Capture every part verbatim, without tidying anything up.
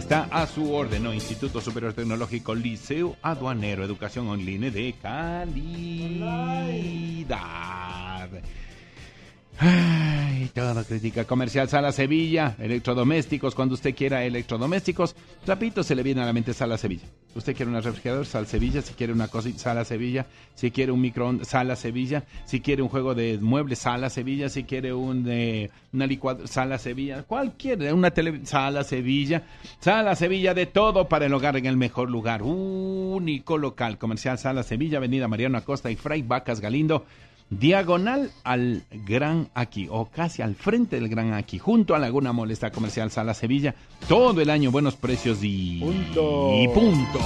está a su orden, ¿no? Instituto Superior Tecnológico, Liceo Aduanero, educación online de calidad. Ay, todo crítica comercial. Sala Sevilla, electrodomésticos, cuando usted quiera electrodomésticos, rapidito se le viene a la mente Sala Sevilla. Usted quiere un refrigerador, Sala Sevilla. Si quiere una cosa, Sala Sevilla. Si quiere un microondas, Sala Sevilla. Si quiere un juego de muebles, Sala Sevilla. Si quiere un eh, una licuadora, Sala Sevilla. Cualquier, una tele, Sala Sevilla. Sala Sevilla, de todo para el hogar en el mejor lugar. Único local comercial, Sala Sevilla, Avenida Mariano Acosta y Fray Vacas Galindo, diagonal al Gran Aquí, o casi al frente del Gran Aquí, junto a Laguna Mall, está comercial Sala Sevilla, todo el año buenos precios y punto. Y punto.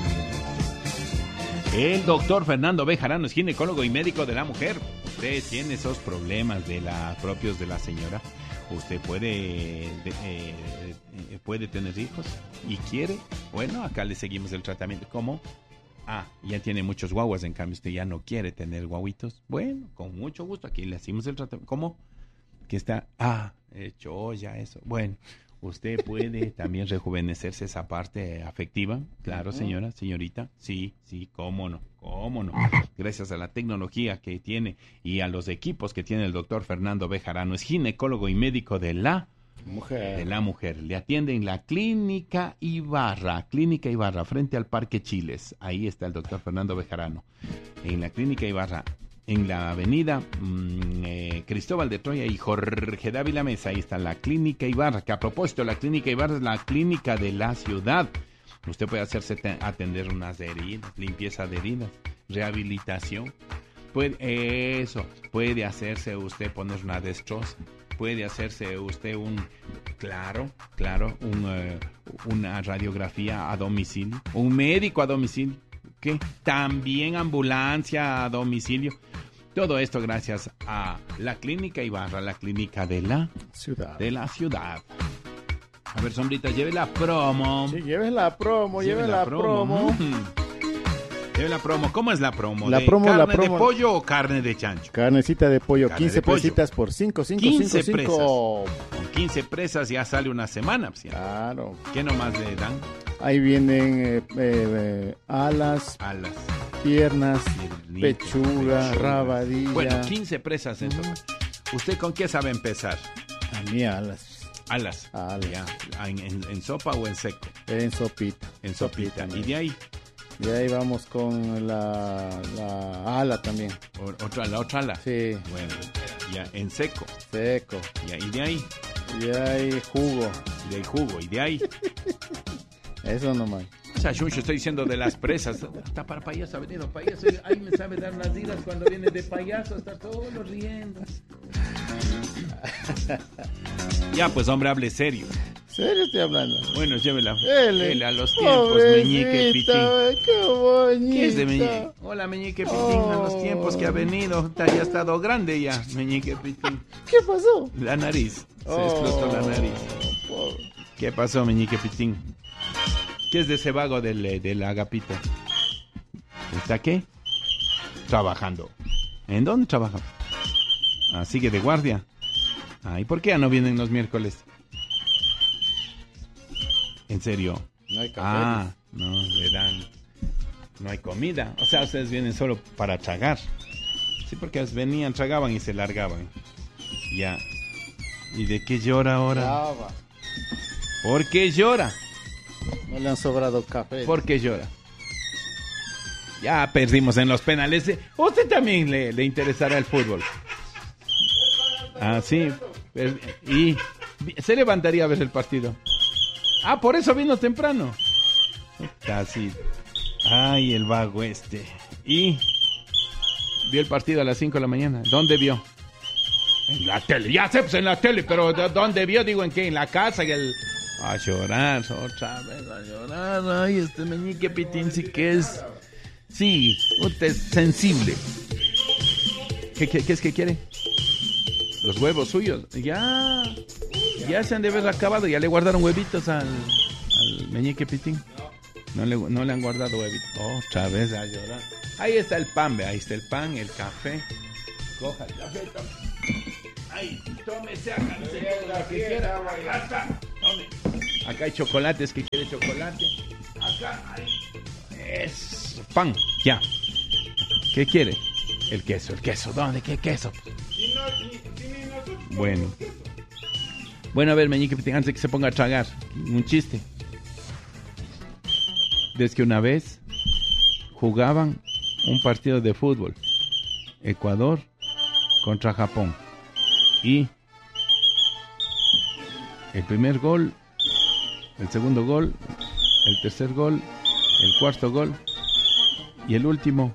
El doctor Fernando Bejarano es ginecólogo y médico de la mujer. Usted tiene esos problemas de la, propios de la señora. Usted puede, de, eh, puede tener hijos y quiere. Bueno, acá le seguimos el tratamiento. ¿Cómo? Ah, ya tiene muchos guaguas, en cambio usted ya no quiere tener guaguitos. Bueno, con mucho gusto, aquí le hacemos el tratamiento. ¿Cómo? Que está, ah, hecho ya eso. Bueno, usted puede también rejuvenecerse esa parte afectiva. Claro, señora, señorita. Sí, sí, cómo no, cómo no. Gracias a la tecnología que tiene y a los equipos que tiene el doctor Fernando Bejarano. Es ginecólogo y médico de la Mujer. De la mujer. Le atiende en la Clínica Ibarra. Clínica Ibarra, frente al Parque Chiles. Ahí está el doctor Fernando Bejarano. En la Clínica Ibarra, en la avenida mmm, eh, Cristóbal de Troya y Jorge Dávila Mesa. Ahí está la Clínica Ibarra. Que a propósito, la Clínica Ibarra es la clínica de la ciudad. Usted puede hacerse te- atender unas heridas, limpieza de heridas, rehabilitación. Puede, eso, puede hacerse usted poner una destroza. Puede hacerse usted un, claro, claro, un, uh, una radiografía a domicilio, un médico a domicilio, ¿qué? También ambulancia a domicilio. Todo esto gracias a la Clínica Ibarra, la clínica de la ciudad. De la ciudad. A ver, sombrita, lleve la promo. Sí, lleve la promo, lleve, lleve la, la promo. promo. Mm. Lleve la promo. ¿Cómo es la promo? La ¿De promo, carne la promo. de pollo o carne de chancho? Carnecita de pollo, carne quince de pollo. Presitas por cinco, cinco, quince cinco, presas. cinco. Con quince presas ya sale una semana. ¿Sí? Claro. ¿Qué nomás le dan? Ahí vienen eh, eh, eh, alas, alas, piernas, Piernita, pechuga, pechuga, rabadilla. Bueno, quince presas en total. Uh-huh. ¿Usted con qué sabe empezar? A mí alas. Alas. Alas. Ya. ¿En, en, ¿En sopa o en seco? En sopita. En sopita. sopita ¿Y de ahí? Y ahí vamos con la, la ala también. O, otra, la otra ala. Sí. Bueno, ya en seco. Seco. Ya, ¿y de ahí? Y de ahí jugo. Y de ahí jugo. ¿Y de ahí? Eso nomás. O sea, Shuncho, estoy diciendo de las presas. Está para payaso, ha venido payaso. Ahí me sabe dar las iras cuando viene de payaso. Está todo riendo. Ya, pues, hombre, hable serio. ¿Serio estoy hablando? Bueno, llévela. Dele. A los tiempos, Meñique Pitín. Qué bonito. ¿Qué es de Meñique? Hola, Meñique Pitín. Oh. A los tiempos que ha venido. Ya ha estado grande ya, Meñique Pitín. ¿Qué pasó? La nariz. Se oh. explotó la nariz. Oh. ¿Qué pasó, Meñique Pitín? ¿Qué es de ese vago del, del Agapito? ¿Está qué? Trabajando. ¿En dónde trabaja? Ah, sigue de guardia. Ah, ¿y por qué ya no vienen los miércoles? ¿En serio? No hay café. Ah, no, le dan... No hay comida. O sea, ustedes vienen solo para tragar. Sí, porque venían, tragaban y se largaban. Ya. ¿Y de qué llora ahora? Brava. ¿Por qué llora? No le han sobrado café. ¿Por qué llora? Ya perdimos en los penales. ¿Usted también le, le interesará el fútbol? Ah, sí. Y se levantaría a ver el partido. Ah, por eso vino temprano. Casi. Ay, el vago este. Y vio el partido a las cinco de la mañana. ¿Dónde vio? En la tele. Ya sé, pues en la tele, pero ¿dónde vio? Digo, ¿en qué? En la casa. Y el... A llorar, otra vez a llorar. Ay, este Meñique Pitín sí que es... Sí, usted es sensible. ¿Qué, qué, qué es que quiere? Los huevos suyos. Ya, ya se han de haber acabado. Ya le guardaron huevitos al, al Meñique Pitín. No le, no le han guardado huevitos. Otra vez a llorar. Ahí está el pan, ve. Ahí está el pan, el café. Coja el café, tome. Ay, tómese, háganse todo lo que quiera. Hasta, tome. Acá hay chocolates, que quiere chocolate. Acá hay... Es pan, ya. ¿Qué quiere? El queso, el queso. ¿Dónde? ¿Qué queso? Bueno. Bueno, a ver, Meñique, antes de que se ponga a tragar. Un chiste. Desde que una vez jugaban un partido de fútbol. Ecuador contra Japón. Y el primer gol, el segundo gol, el tercer gol, el cuarto gol y el último.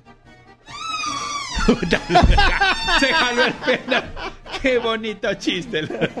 Se jaló el penal. Qué bonito chiste.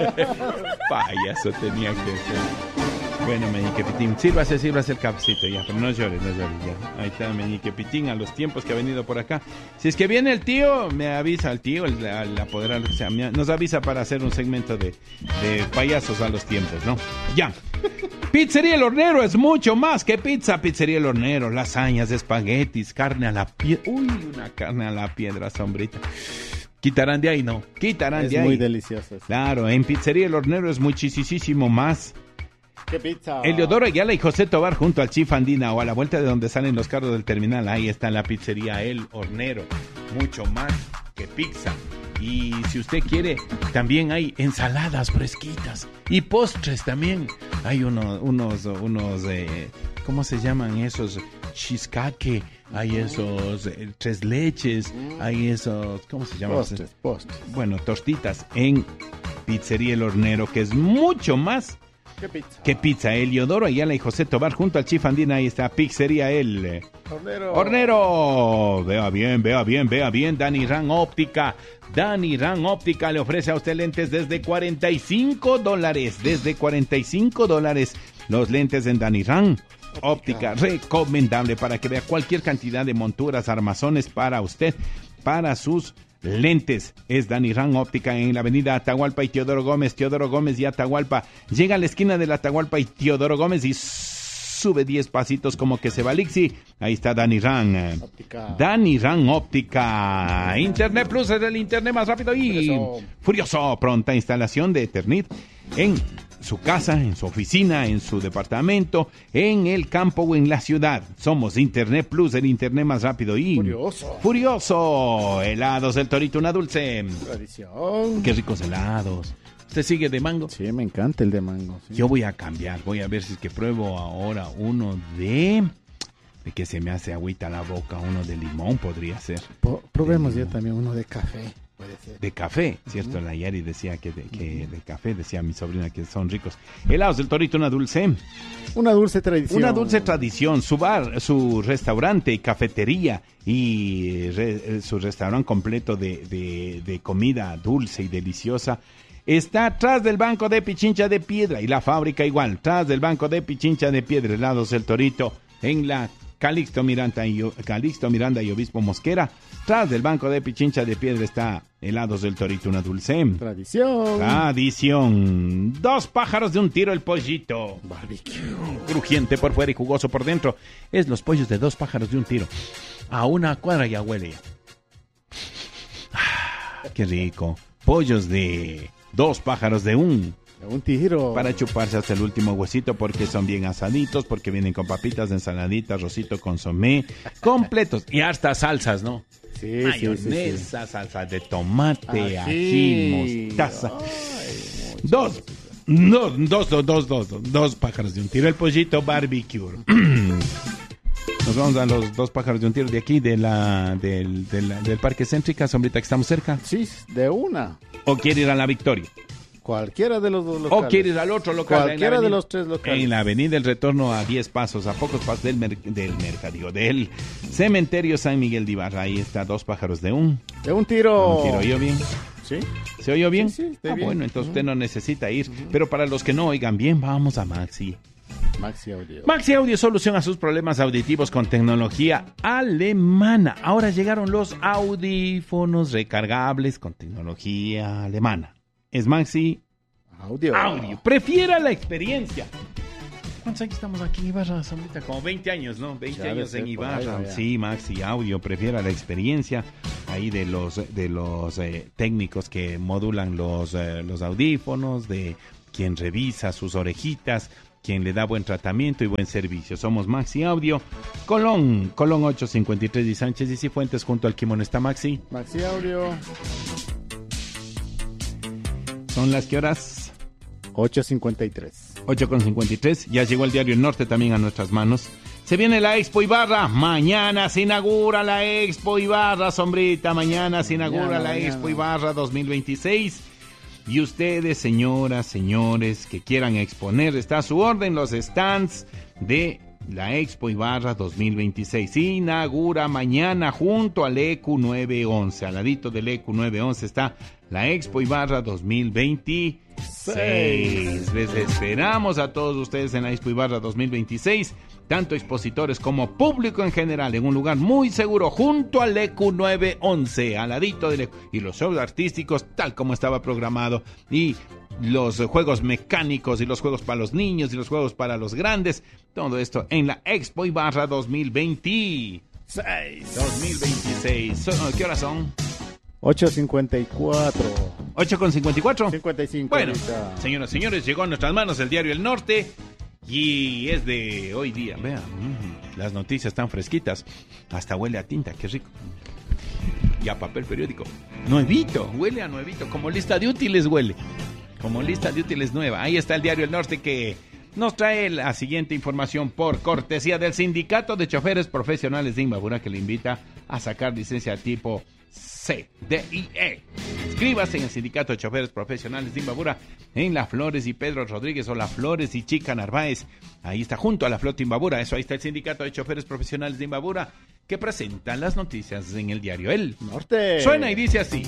Payaso tenía que ser. Bueno, Meñique Pitín, sírvase, sírvase el cafecito ya, pero no llores, no llores ya. Ahí está Meñique Pitín, a los tiempos que ha venido por acá. Si es que viene el tío, me avisa el tío, el, el apoderado, o sea, nos avisa para hacer un segmento de, de payasos a los tiempos, ¿no? Ya. Pizzería El Hornero es mucho más que pizza. Pizzería El Hornero, lasañas, espaguetis, carne a la piedra. Uy, una carne a la piedra, sombrita. Quitarán de ahí, ¿no? Quitarán es de ahí. Es muy delicioso. Claro, en Pizzería El Hornero es muchísimo más. ¿Qué pizza? Eleodoro Ayala y José Tobar junto al Chief Andina o a la vuelta de donde salen los carros del terminal. Ahí está la Pizzería El Hornero. Mucho más que pizza. Y si usted quiere, también hay ensaladas fresquitas y postres también. Hay uno, unos, unos, eh, ¿cómo se llaman esos? Cheesecake, hay esos eh, tres leches, hay esos, ¿cómo se llaman? Postres, postres. Bueno, tostitas en Pizzería El Hornero, que es mucho más ¿Qué pizza? que pizza. Eleodoro Ayala y José Tobar junto al Chief Andina. Ahí está Pizzería El Hornero. Hornero. Vea bien, vea bien, vea bien. Dani Ran Óptica. Dani Ran Óptica le ofrece a usted lentes desde cuarenta y cinco dólares. Desde cuarenta y cinco dólares. Los lentes en Dani Ran Óptica. Recomendable para que vea cualquier cantidad de monturas, armazones para usted, para sus lentes. Es Dani Ran Óptica en la avenida Atahualpa y Teodoro Gómez. Teodoro Gómez y Atahualpa. Llega a la esquina de la Atahualpa y Teodoro Gómez y sube diez pasitos como que se va Lixi. Ahí está Dani Ran Óptica. Dani Ran Óptica. Internet Plus es el internet más rápido y furioso. furioso. Pronta instalación de Ethernet en su casa, en su oficina, en su departamento, en el campo o en la ciudad. Somos Internet Plus, el internet más rápido y furioso. Furioso. Helados del Torito, una dulce. Tradición. Qué ricos helados. ¿Usted sigue de mango? Sí, me encanta el de mango. Sí. Yo voy a cambiar, voy a ver si es que pruebo ahora uno de... de que se me hace agüita la boca, uno de limón podría ser. Po- probemos ya también uno de café. Puede ser. De café, ¿cierto? Uh-huh. La Yari decía que de, que uh-huh. de café, decía mi sobrina que son ricos. Helados del Torito, una dulce. Una dulce tradición. Una dulce tradición. Su bar, su restaurante y cafetería y re, su restaurante completo de, de, de comida dulce y deliciosa está atrás del Banco de Pichincha de Piedra y la fábrica igual. Tras del Banco de Pichincha de Piedra, Helados del Torito en la Calixto Miranda y, Calixto Miranda y Obispo Mosquera. Tras del Banco de Pichincha de Piedra está Helados del Torito, una dulce. Tradición. Tradición. Dos pájaros de un tiro, el pollito. Barbecue. Crujiente por fuera y jugoso por dentro. Es los pollos de dos pájaros de un tiro. A una cuadra ya huele. Ah, qué rico. Pollos de dos pájaros de un... Un tiro. Para chuparse hasta el último huesito porque son bien asaditos, porque vienen con papitas, ensaladitas, rosito, consomé, completos. Y hasta salsas, ¿no? Sí, mayonesa, sí, sí, sí. salsa de tomate, Ají, ají, mostaza. Ay, dos, dos, dos, dos, dos, dos, dos pájaros de un tiro. El pollito barbecue. Nos vamos a los dos pájaros de un tiro de aquí, de la, del, de la, del Parque Céntrica, sombrita, que estamos cerca. Sí, de una. ¿O quiere ir a la Victoria? Cualquiera de los dos locales. O quiere ir al otro local. Cualquiera de los tres locales. En la avenida El Retorno, a diez pasos, a pocos pasos del, mer- del mercadillo, del cementerio San Miguel de Ibarra. Ahí está, dos pájaros de un... De un tiro. Un tiro, ¿oyó bien? ¿Sí? ¿Se oyó bien? Sí, sí, está ah, bien. bueno, entonces uh-huh. usted no necesita ir. Uh-huh. Pero para los que no oigan bien, vamos a Maxi. Maxi Audio. Maxi Audio, solución a sus problemas auditivos con tecnología alemana. Ahora llegaron los audífonos recargables con tecnología alemana. Es Maxi Audio. Audio. Prefiera la experiencia. ¿Cuántos años estamos aquí, Ibarra? Sombrita? Como veinte años, ¿no? veinte Ya años sé, en Ibarra. ahí, sí, Maxi Audio. Prefiera la experiencia ahí de los de los eh, técnicos que modulan los, eh, los audífonos, de quien revisa sus orejitas, quien le da buen tratamiento y buen servicio. Somos Maxi Audio, Colón, Colón ochocientos cincuenta y tres y Sánchez y Cifuentes, junto al Kimono está Maxi. Maxi Audio. ¿Son las qué horas? ocho cincuenta y tres. ocho con cincuenta y tres, ya llegó el Diario El Norte también a nuestras manos. Se viene la Expo Ibarra, mañana se inaugura la Expo Ibarra, sombrita, mañana se inaugura mañana, la mañana. Expo Ibarra dos mil veintiséis. Y ustedes, señoras, señores, que quieran exponer, está a su orden los stands de la Expo Ibarra dos mil veintiséis. Inaugura mañana junto al E Q nueve once. Al ladito del E Q nueve once está la Expo Ibarra dos mil veintiséis. Les esperamos a todos ustedes en la Expo Ibarra dos mil veintiséis, tanto expositores como público en general, en un lugar muy seguro junto al E Q nueve once, al ladito del E Q, y los shows artísticos tal como estaba programado, y los juegos mecánicos y los juegos para los niños y los juegos para los grandes, todo esto en la Expo Ibarra dos mil veintiséis. dos mil veintiséis. ¿Qué horas son? ocho cincuenta y cuatro. ocho con cincuenta y cuatro. cincuenta y cinco. Bueno, ahorita. Señoras y señores, llegó a nuestras manos el Diario El Norte y es de hoy día. Vean, mmm, las noticias están fresquitas. Hasta huele a tinta, qué rico. Y a papel periódico. Nuevito, huele a nuevito. Como lista de útiles huele. Como lista de útiles nueva. Ahí está el Diario El Norte que nos trae la siguiente información por cortesía del Sindicato de Choferes Profesionales de Imbabura, que le invita a sacar licencia tipo C D I E. Inscríbase en el Sindicato de Choferes Profesionales de Imbabura en La Flores y Pedro Rodríguez, o La Flores y Chica Narváez. Ahí está, junto a la Flota Imbabura. Eso, ahí está el Sindicato de Choferes Profesionales de Imbabura, que presenta las noticias en el Diario El Norte. Suena y dice así.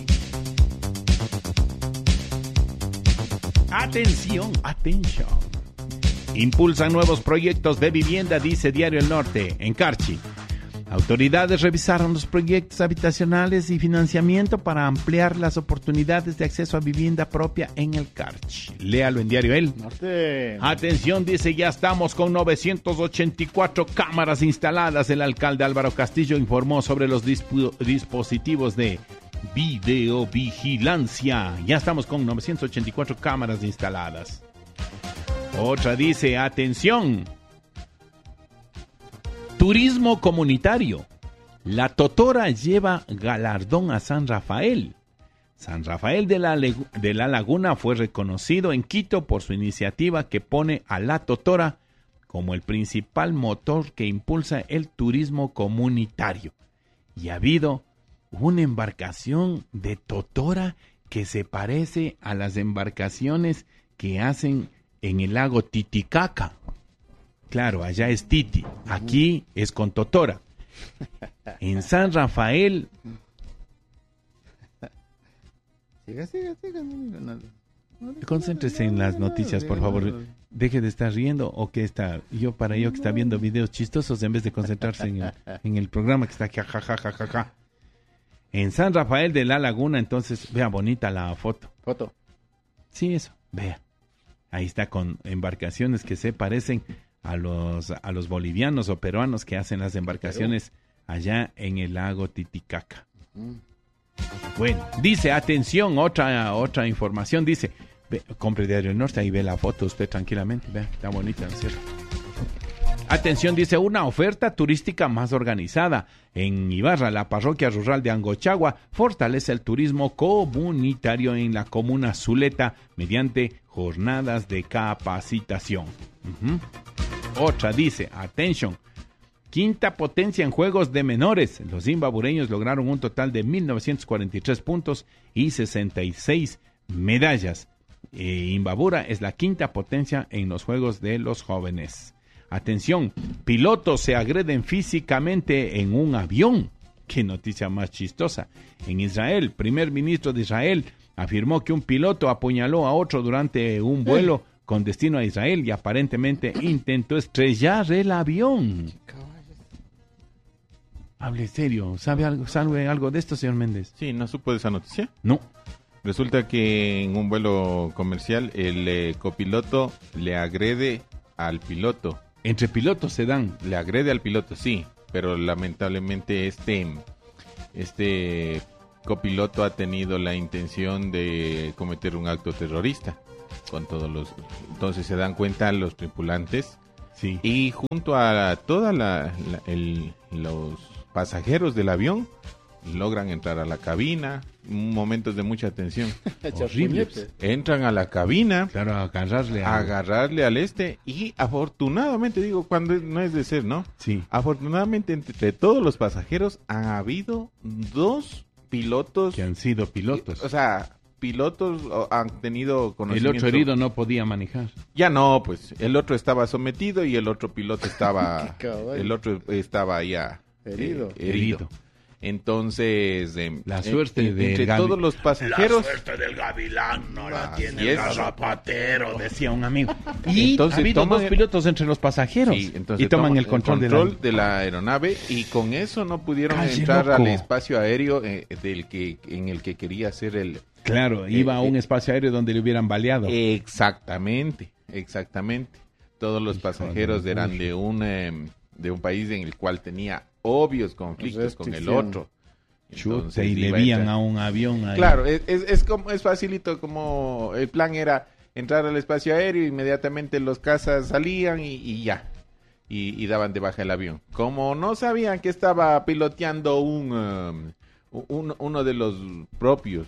Atención, atención. Impulsan nuevos proyectos de vivienda, dice Diario El Norte, en Carchi. Autoridades revisaron los proyectos habitacionales y financiamiento para ampliar las oportunidades de acceso a vivienda propia en el Carchi. Léalo en Diario El Norte. Atención, dice, ya estamos con novecientas ochenta y cuatro cámaras instaladas. El alcalde Álvaro Castillo informó sobre los disp- dispositivos de videovigilancia. Ya estamos con novecientas ochenta y cuatro cámaras instaladas. Otra dice, atención. Turismo comunitario. La Totora lleva galardón a San Rafael. San Rafael de la, de la Laguna fue reconocido en Quito por su iniciativa que pone a La Totora como el principal motor que impulsa el turismo comunitario. Y ha habido una embarcación de Totora que se parece a las embarcaciones que hacen en el lago Titicaca. Claro, allá es Titi, aquí es con Totora. En San Rafael... Siga, siga, siga. No, no, no, concéntrese en las noticias, por favor. Deje de estar riendo o que está... Yo para yo que está viendo videos chistosos en vez de concentrarse en el, en el programa que está aquí. Ja, ja, ja, ja, ja. En San Rafael de la Laguna, entonces, vea bonita la foto. Foto. Sí, eso, vea. Ahí está con embarcaciones que se parecen a los a los bolivianos o peruanos que hacen las embarcaciones allá en el lago Titicaca. Bueno, dice, atención, otra otra información, dice, ve, compre Diario El Norte, ahí ve la foto usted tranquilamente, vea, está bonita, ¿no es cierto? Atención, dice, una oferta turística más organizada. En Ibarra, la parroquia rural de Angochagua fortalece el turismo comunitario en la comuna Zuleta mediante jornadas de capacitación. Uh-huh. Otra dice, atención, quinta potencia en juegos de menores. Los imbabureños lograron un total de mil novecientos cuarenta y tres puntos y sesenta y seis medallas. Eh, Imbabura es la quinta potencia en los juegos de los jóvenes. Atención, pilotos se agreden físicamente en un avión. Qué noticia más chistosa. En Israel, primer ministro de Israel afirmó que un piloto apuñaló a otro durante un vuelo con destino a Israel y aparentemente intentó estrellar el avión. Hable serio. ¿Sabe algo, sabe algo de esto, señor Méndez? Sí, ¿no supo de esa noticia? No. Resulta que en un vuelo comercial el eh, copiloto le agrede al piloto. Entre pilotos se dan. Le agrede al piloto, sí, pero lamentablemente este, este copiloto ha tenido la intención de cometer un acto terrorista. con todos los, entonces se dan cuenta los tripulantes Sí. y junto a toda la, la- el- los pasajeros del avión logran entrar a la cabina, momentos de mucha tensión. Horribles. Entran a la cabina, Claro, agarrarle a... agarrarle al este y afortunadamente, digo, cuando no es de ser, ¿no? Sí. Afortunadamente entre todos los pasajeros ha habido dos pilotos, Que han sido pilotos. o sea, pilotos o, han tenido El conocimiento. otro herido no podía manejar. Ya no, pues el otro estaba sometido y el otro piloto estaba, Qué caballo. el otro estaba ya Herido. eh, herido. Herido. Entonces, em, La en- suerte en- del entre Gavi- todos los pasajeros, del gavilán no la tiene el garrapatero, decía un amigo. Y Entonces, ha habido toman dos el- pilotos entre los pasajeros. sí, entonces y toman el control, de la... de la aeronave y con eso no pudieron Calle entrar loco. al espacio aéreo eh, del que en el que quería hacer el Claro, iba a un eh, espacio aéreo donde le hubieran baleado. exactamente, exactamente. Todos los Hijo pasajeros de eran Dios. de un em, de un país en el cual tenía obvios conflictos con el Restricción. otro. Chuta, Entonces, y le iba vían entrar- a un avión ahí. Claro, es, es, es como es facilito, como el plan era entrar al espacio aéreo, inmediatamente los cazas salían y, y ya, y, y daban de baja el avión. Como no sabían que estaba piloteando un, um, un- uno de los propios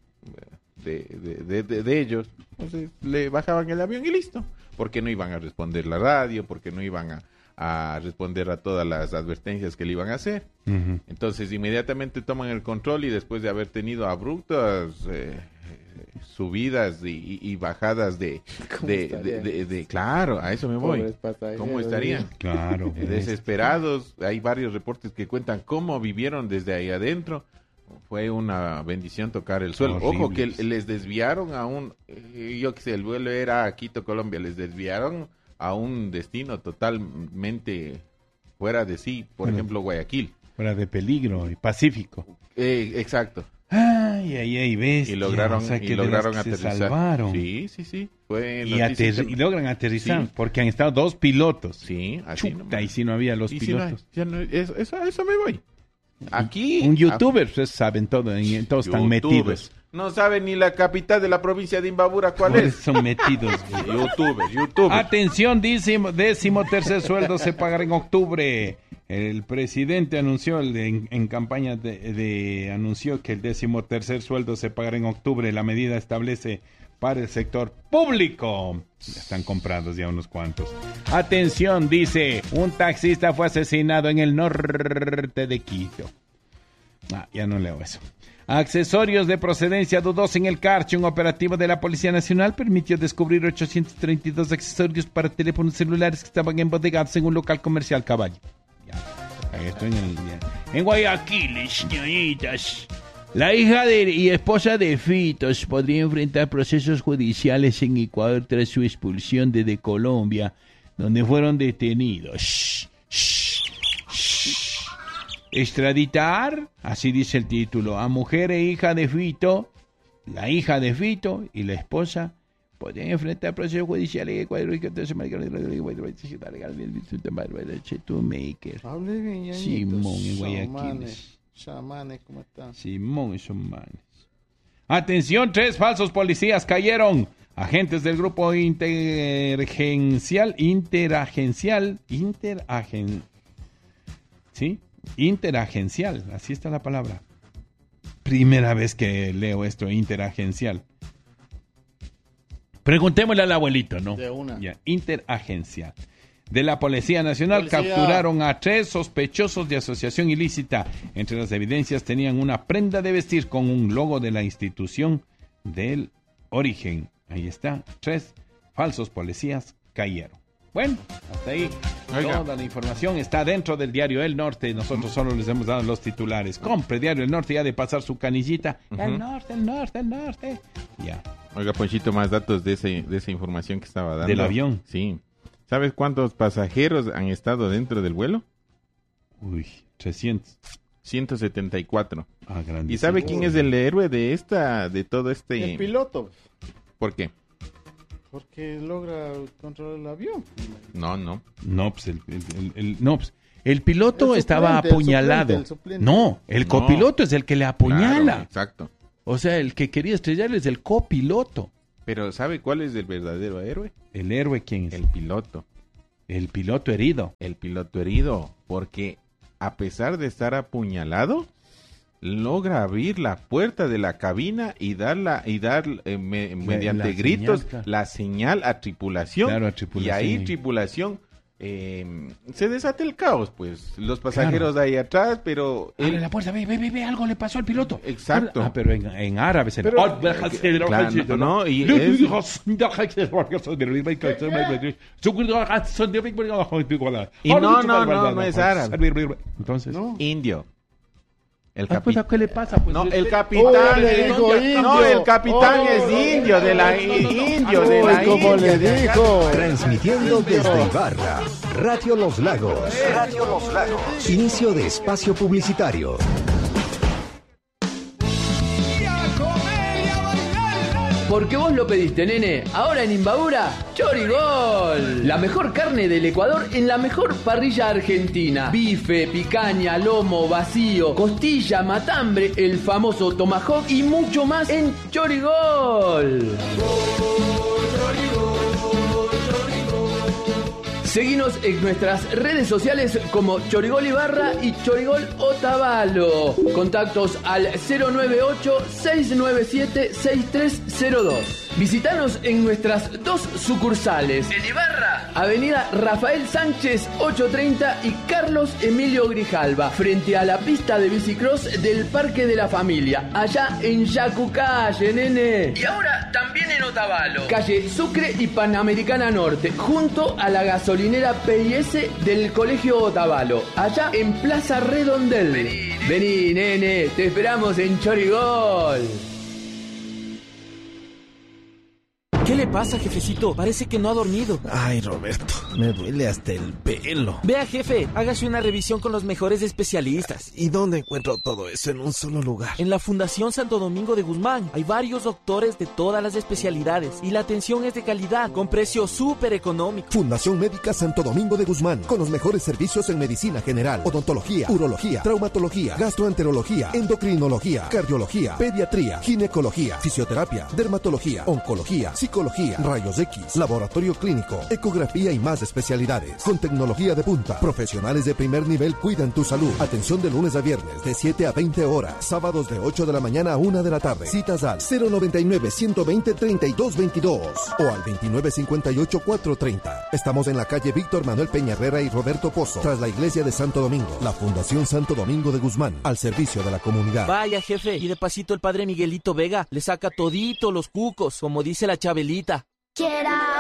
de, de, de- de- de ellos, entonces le bajaban el avión y listo, porque no iban a responder la radio, porque no iban a, a responder a todas las advertencias que le iban a hacer. Ujú. Entonces inmediatamente toman el control y después de haber tenido abruptas eh, eh, subidas y, y- y bajadas de, ¿Cómo de, estarían? de- de- de- claro, a eso me voy. Pobres pasajeros, ¿Cómo estarían? Claro. Eh, Desesperados, hay varios reportes que cuentan cómo vivieron desde ahí adentro. Fue una bendición tocar el suelo. Ojo que Horribles. les desviaron a un, eh, yo que sé, el vuelo era a Quito, Colombia, les desviaron a un destino totalmente fuera de sí, por Bueno. ejemplo Guayaquil. Fuera de peligro y pacífico. Eh, exacto. Ay, ay, ay, bestia. Y lograron, O sea, y que de lograron las que se aterrizar. salvaron. Sí, sí, sí. Fue Y, noticia aterri- interna- y logran aterrizar, Sí. porque han estado dos pilotos. Sí, así Chuta, nomás. y si no había los Y si no hay- pilotos. ya no- eso, eso, eso me voy. Aquí. Un youtuber, ustedes saben todo, en- todos están YouTubers. metidos. No sabe ni la capital de la provincia de Imbabura cuál Todos es. son metidos. güey. Youtubers, youtubers. Atención, décimo, décimo tercer sueldo se pagará en octubre. El presidente anunció el de- en, en campaña de, de- anunció que el décimo tercer sueldo se pagará en octubre. La medida establece para el sector público. Ya están comprados ya unos cuantos. Atención, dice, un taxista fue asesinado en el norte de Quito. Ah, ya no leo eso. Accesorios de procedencia dudosa en el Carchi. Un operativo de la Policía Nacional permitió descubrir ochocientos treinta y dos accesorios para teléfonos celulares que estaban embodegados en un local comercial Caballo. Ya, esto en, el, ya. En Guayaquil, señoritas. La hija de, y esposa de Fitos podría enfrentar procesos judiciales en Ecuador tras su expulsión desde Colombia, donde fueron detenidos. Shh, shh, shh. Extraditar, así dice el título, a mujer e hija de Fito, la hija de Fito y la esposa podrían enfrentar procesos judiciales en Ecuador. Hable bien, ñañitos. Simón en Guayaquil. Chamanes, chamanes, ¿cómo están? Simón y son manes. Atención, tres falsos policías cayeron. Agentes del grupo intergencial, interagencial, interagen, ¿sí? Interagencial, así está la palabra. Primera vez que leo esto, interagencial. Preguntémosle al abuelito, ¿no? De una. Ya, interagencial. De la Policía Nacional Policía. capturaron a tres sospechosos de asociación ilícita. Entre las evidencias tenían una prenda de vestir con un logo de la institución del origen. Ahí está, tres falsos policías cayeron. Bueno, hasta ahí. Oiga. Toda la información está dentro del diario El Norte. Nosotros solo les hemos dado los titulares. Compre Diario El Norte ya de pasar su canillita. Ujú. El Norte, el Norte, el Norte. Ya. Oiga, Ponchito, más datos de, ese, de esa información que estaba dando. ¿Del avión? Sí. ¿Sabes cuántos pasajeros han estado dentro del vuelo? Uy, trescientos. ciento setenta y cuatro. Ah, grande. ¿Y sabe quién es el héroe de esta, de todo este? El piloto, ¿Por qué? porque logra controlar el avión. No, no. No, pues el, el- el- el- no, pues, el piloto El estaba suplente, el apuñalado. suplente, el suplente. No, el No. copiloto es el que le apuñala. Claro, exacto. O sea, el que quería estrellar es el copiloto. Pero ¿sabe cuál es el verdadero héroe? ¿El héroe quién es? El piloto. El piloto herido. El piloto herido, porque a pesar de estar apuñalado, logra abrir la puerta de la cabina y dar, la, y dar eh, me, mediante la gritos señal, claro. la señal a tripulación. Claro, a tripulación. Y ahí tripulación eh, se desata el caos, pues los pasajeros claro. ahí atrás, pero... Abre él... la puerta, ve, ve, ve, ve, algo le pasó al piloto. Exacto. Ah, pero en, en árabe se pero, eh, claro, no, y es... Y no, no, no, no es árabe. Entonces, no. Indio. El ah, pues, ¿qué le pasa? Pues, no, el, el capitán, oh, el, dijo no, no, el capitán oh, es indio, de la no, no, no, indio, no, de la como India, le dijo. Transmitiendo desde Ibarra, Radio Los Lagos. Radio Los Lagos. Inicio de espacio publicitario. Porque vos lo pediste, nene. Ahora en Imbabura, Chorigol. La mejor carne del Ecuador en la mejor parrilla argentina. Bife, picaña, lomo, vacío, costilla, matambre, el famoso tomahawk y mucho más en Chorigol. Seguinos en nuestras redes sociales como Chorigol Ibarra y Chorigol Otavalo. Contactos al cero nueve ocho, seis nueve siete, seis tres cero dos. Visítanos en nuestras dos sucursales. En Ibarra, Avenida Rafael Sánchez ochocientos treinta y Carlos Emilio Grijalva, frente a la pista de bicicross del Parque de la Familia, allá en Yacucalle, nene. Y ahora también en Otavalo, calle Sucre y Panamericana Norte, junto a la gasolinera P I S del Colegio Otavalo, allá en Plaza Redondel. Vení, Vení nene, te esperamos en Chorigol. ¿Qué le pasa, jefecito? Parece que no ha dormido. Ay, Roberto, me duele hasta el pelo. Vea, jefe, hágase una revisión con los mejores especialistas. ¿Y dónde encuentro todo eso en un solo lugar? En la Fundación Santo Domingo de Guzmán. Hay varios doctores de todas las especialidades y la atención es de calidad, con precio súper económico. Fundación Médica Santo Domingo de Guzmán, con los mejores servicios en medicina general, odontología, urología, traumatología, gastroenterología, endocrinología, cardiología, pediatría, ginecología, fisioterapia, dermatología, oncología, psicología, rayos X, laboratorio clínico, ecografía y más especialidades. Con tecnología de punta, profesionales de primer nivel cuidan tu salud. Atención de lunes a viernes de siete a veinte horas, sábados de ocho de la mañana a una de la tarde. Citas al cero noventa y nueve, ciento veinte, treinta y dos veintidós o al veintinueve cincuenta y ocho, cuatrocientos treinta. Estamos en la calle Víctor Manuel Peña Herrera y Roberto Pozo, tras la iglesia de Santo Domingo. La Fundación Santo Domingo de Guzmán, al servicio de la comunidad. Vaya, jefe, y de pasito el padre Miguelito Vega le saca todito los cucos, como dice la Chabelita. Quiera